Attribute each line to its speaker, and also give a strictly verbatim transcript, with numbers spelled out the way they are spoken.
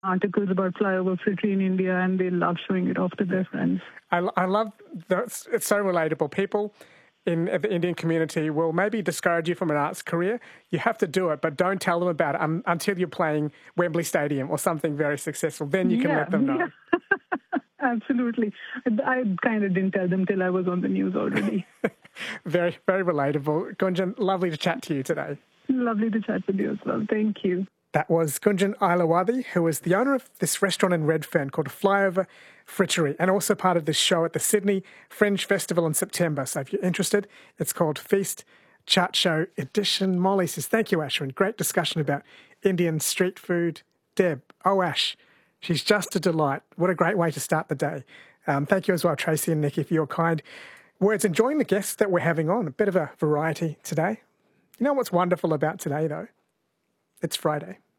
Speaker 1: articles about flyover frittery in India, and they love showing it off to their friends.
Speaker 2: I, I love that. It's so relatable. People in the Indian community will maybe discourage you from an arts career. You have to do it, but don't tell them about it um, until you're playing Wembley Stadium or something very successful. Then you can
Speaker 1: yeah,
Speaker 2: let them know.
Speaker 1: Yeah. Absolutely. I kind of didn't tell them till I was on the news already.
Speaker 2: very, very relatable. Gunjan, lovely to chat to you today.
Speaker 1: Lovely to chat with you as well. Thank you.
Speaker 2: That was Gunjan Ailawadi, who is the owner of this restaurant in Redfern called Flyover Frittery, and also part of this show at the Sydney Fringe Festival in September. So if you're interested, it's called Feast Chart Show Edition. Molly says, thank you, Ashwin. Great discussion about Indian street food. Deb, oh, Ash, she's just a delight. What a great way to start the day. Um, thank you as well, Tracy and Nikki, for your kind words. Enjoying the guests that we're having on. A bit of a variety today. You know what's wonderful about today, though? It's Friday.